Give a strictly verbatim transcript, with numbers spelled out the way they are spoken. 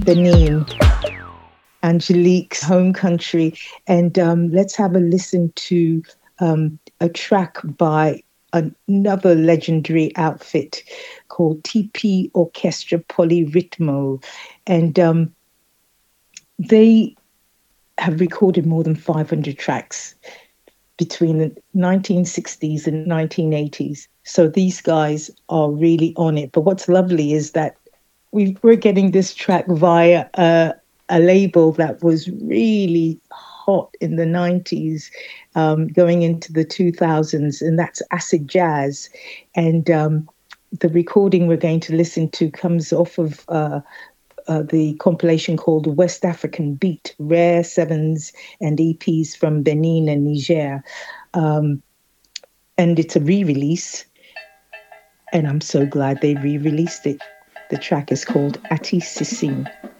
Benin, Angelique's home country. And um, let's have a listen to um, a track by another legendary outfit called T P Orchestra Polyritmo. And um, they have recorded more than five hundred tracks between the nineteen sixties and nineteen eighties. So these guys are really on it. But what's lovely is that we we're getting this track via a, a label that was really hot in the nineties, um, going into the two thousands, and that's Acid Jazz. And um, the recording we're going to listen to comes off of uh, uh, the compilation called West African Beat, Rare Sevens and E Ps from Benin and Niger. Um, and it's a re-release, and I'm so glad they re-released it. The track is called Ati Sissim.